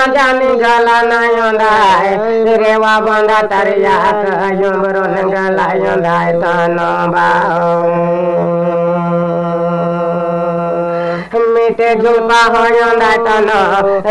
जानी गला नाय रेवा बंदा तरिया युमरो गला योंदाय तानो बाओ मिटे जुल्पा हो योंदाय तानो